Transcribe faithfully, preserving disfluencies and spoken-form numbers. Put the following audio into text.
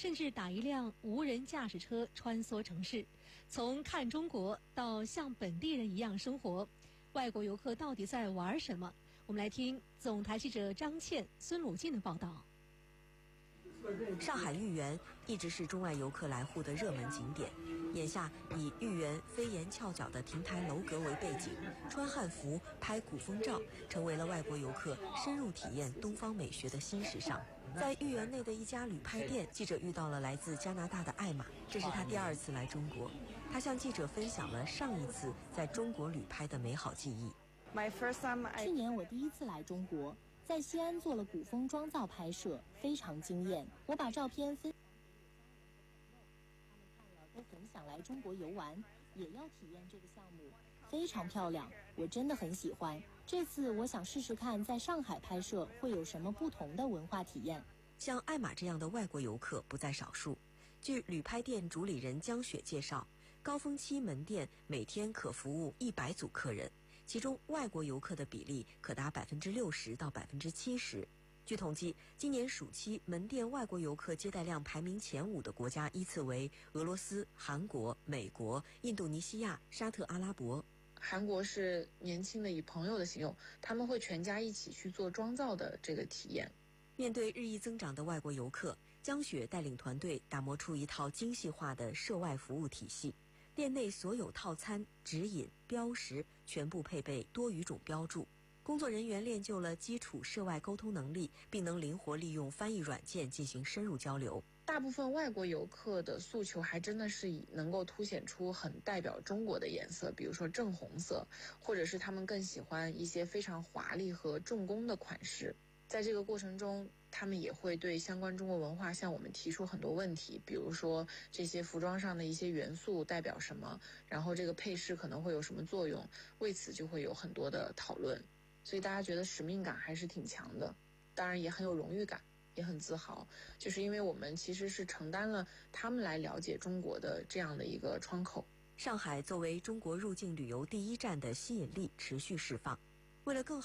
甚至打一辆无人驾驶车穿梭城市。从看中国到像本地人一样生活，外国游客到底在玩什么？我们来听总台记者张倩、孙鲁静的报道。 上海豫园一直是中外游客来沪的热门景点，眼下以豫园飞檐翘角的亭台楼阁为背景，穿汉服拍古风照，成为了外国游客深入体验东方美学的新时尚。在豫园内的一家旅拍店，记者遇到了来自加拿大的艾玛，这是她第二次来中国。她向记者分享了上一次在中国旅拍的美好记忆。 去年我第一次来中国，在西安做了古风妆造拍摄，非常惊艳。我把照片分他们看了都很想来中国游玩，也要体验这个项目，非常漂亮，我真的很喜欢。这次我想试试看在上海拍摄会有什么不同的文化体验。 像艾玛这样的外国游客不在少数。据旅拍店主理人江雪介绍，高峰期门店每天可服务一百组客人，其中外国游客的比例可达百分之六十到百分之七十。据统计，今年暑期门店外国游客接待量排名前五的国家依次为俄罗斯、韩国、美国、印度尼西亚、沙特阿拉伯。 韩国是年轻的以朋友的形容，他们会全家一起去做妆造的这个体验。 面对日益增长的外国游客，江雪带领团队打磨出一套精细化的涉外服务体系。店内所有套餐、指引、标识全部配备多语种标注，工作人员练就了基础涉外沟通能力，并能灵活利用翻译软件进行深入交流。 大部分外国游客的诉求还真的是以能够凸显出很代表中国的颜色，比如说正红色，或者是他们更喜欢一些非常华丽和重工的款式。在这个过程中，他们也会对相关中国文化向我们提出很多问题，比如说这些服装上的一些元素代表什么，然后这个配饰可能会有什么作用，为此就会有很多的讨论。所以大家觉得使命感还是挺强的，当然也很有荣誉感，也很自豪，就是因为我们其实是承担了他们来了解中国的这样的一个窗口。 上海作为中国入境旅游第一站的吸引力持续释放，为了更好